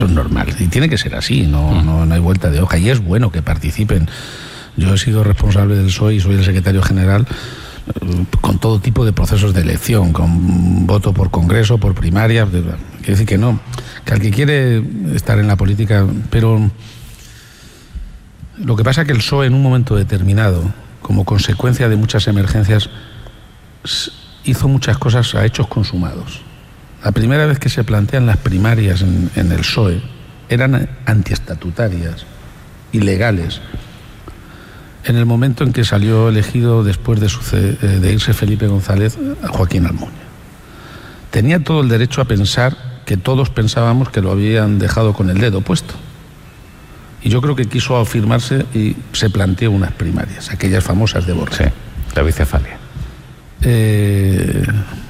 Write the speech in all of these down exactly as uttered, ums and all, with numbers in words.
es normal y tiene que ser así, no, no, no hay vuelta de hoja, y es bueno que participen. Yo he sido responsable del P S O E y soy el secretario general con todo tipo de procesos de elección, con voto por congreso, por primaria. Quiero decir que no, que al que quiere estar en la política, pero lo que pasa es que el P S O E en un momento determinado, como consecuencia de muchas emergencias, hizo muchas cosas a hechos consumados. La primera vez que se plantean las primarias en, en el P S O E eran antiestatutarias, ilegales. En el momento en que salió elegido, después de, suceder, de irse Felipe González, a Joaquín Almunia. Tenía todo el derecho a pensar que todos pensábamos que lo habían dejado con el dedo puesto. Y yo creo que quiso afirmarse y se planteó unas primarias, aquellas famosas de Borja. Sí, la bicefalia. Eh,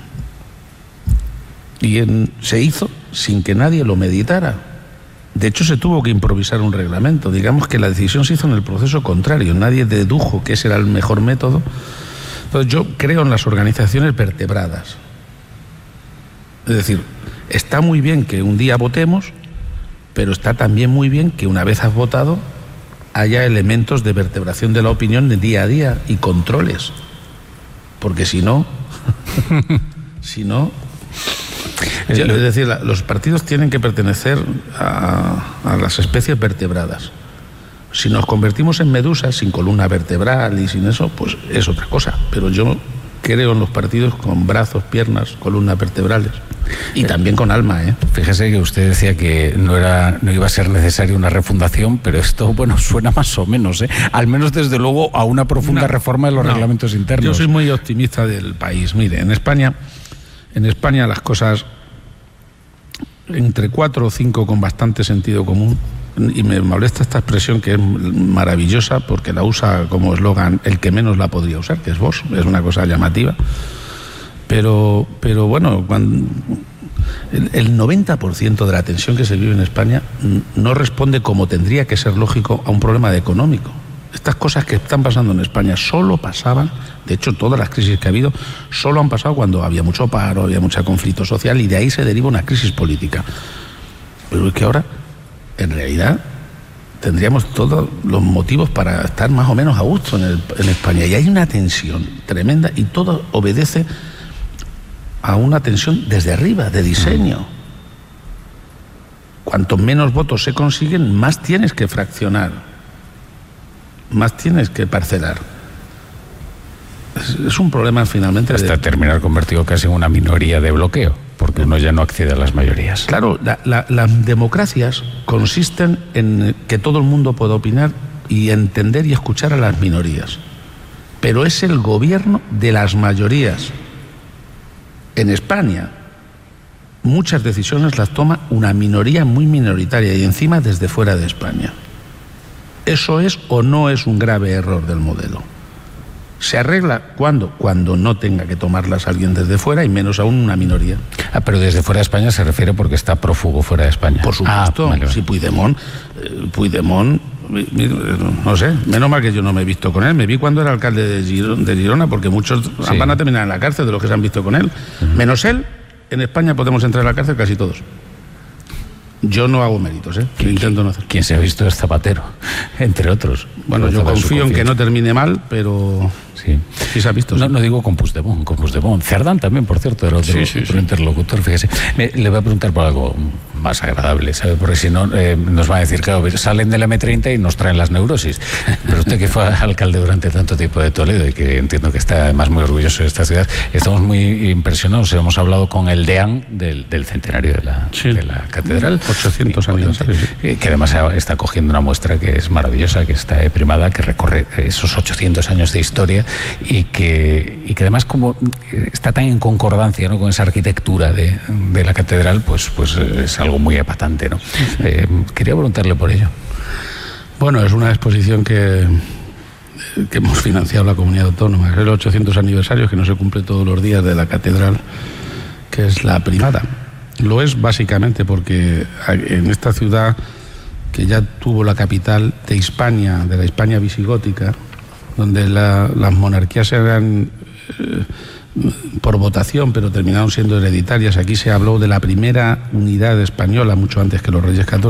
y en, se hizo sin que nadie lo meditara. De hecho, se tuvo que improvisar un reglamento. Digamos que la decisión se hizo en el proceso contrario. Nadie dedujo que ese era el mejor método. Entonces, yo creo en las organizaciones vertebradas. Es decir, está muy bien que un día votemos, pero está también muy bien que una vez has votado haya elementos de vertebración de la opinión de día a día y controles. Porque si no, si no... Es decir, los partidos tienen que pertenecer a, a las especies vertebradas. Si nos convertimos en medusas, sin columna vertebral y sin eso, pues es otra cosa. Pero yo creo en los partidos con brazos, piernas, columnas vertebrales. Y también con alma, ¿eh? Fíjese que usted decía que no era, no iba a ser necesaria una refundación, pero esto, bueno, suena más o menos, ¿eh? Al menos, desde luego, a una profunda no, reforma de los no, reglamentos internos. Yo soy muy optimista del país. Mire, en España, en España las cosas entre cuatro o cinco con bastante sentido común, y me molesta esta expresión que es maravillosa porque la usa como eslogan el que menos la podría usar, que es Vox, es una cosa llamativa, pero, pero bueno, cuando el, el noventa por ciento de la tensión que se vive en España no responde como tendría que ser lógico a un problema de económico. Estas cosas que están pasando en España solo pasaban, de hecho todas las crisis que ha habido, solo han pasado cuando había mucho paro, había mucho conflicto social, y de ahí se deriva una crisis política. Pero es que ahora, en realidad, tendríamos todos los motivos para estar más o menos a gusto en, el, en España. Y hay una tensión tremenda y todo obedece a una tensión desde arriba, de diseño. Cuanto menos votos se consiguen, más tienes que fraccionar, más tienes que parcelar. Es, es un problema finalmente... Hasta de... terminar convertido casi en una minoría de bloqueo, porque uno ya no accede a las mayorías. Claro, la, la, las democracias consisten en que todo el mundo pueda opinar y entender y escuchar a las minorías. Pero es el gobierno de las mayorías. En España, muchas decisiones las toma una minoría muy minoritaria y encima desde fuera de España. ¿Eso es o no es un grave error del modelo? ¿Se arregla cuándo? Cuando no tenga que tomarlas alguien desde fuera y menos aún una minoría. Ah, pero desde fuera de España se refiere porque está prófugo fuera de España. Por supuesto, ah, vale, vale. Si Puigdemont, eh, Puigdemont, no sé, menos mal que yo no me he visto con él. Me vi cuando era alcalde de Girona, de Girona porque muchos sí. van a terminar en la cárcel de los que se han visto con él. Uh-huh. Menos él, en España podemos entrar a la cárcel casi todos. Yo no hago méritos, ¿eh? Yo intento no hacer. Quien se ha visto es Zapatero, entre otros. Bueno, yo confío en que no termine mal, pero sí, sí se ha visto. No, sí. no digo con Puigdemont, con Puigdemont. Cerdán también, por cierto, era otro, sí, sí, otro sí. interlocutor, fíjese. Me, le voy a preguntar por algo más agradable, ¿sabe? Porque si no, eh, nos van a decir, claro, salen de la eme treinta y nos traen las neurosis. Pero usted, que fue alcalde durante tanto tiempo de Toledo y que entiendo que está además muy orgulloso de esta ciudad, estamos muy impresionados. Hemos hablado con el deán del, del centenario de la, sí. de la catedral. ochocientos aniversarios. Sí. Que además está cogiendo una muestra que es maravillosa, que está primada, que recorre esos ochocientos años de historia y que, y que además como está tan en concordancia, ¿no?, con esa arquitectura de, de la catedral, pues, pues es algo muy epatante, ¿no? Sí. Eh, quería preguntarle por ello. Bueno, es una exposición que, que hemos financiado la comunidad autónoma. Es el ochocientos aniversario, que no se cumple todos los días, de la catedral, que es la primada. Lo es básicamente porque en esta ciudad, que ya tuvo la capital de Hispania, de la Hispania visigótica, donde la, las monarquías eran eh, por votación, pero terminaron siendo hereditarias. Aquí se habló de la primera unidad española mucho antes que los Reyes Católicos.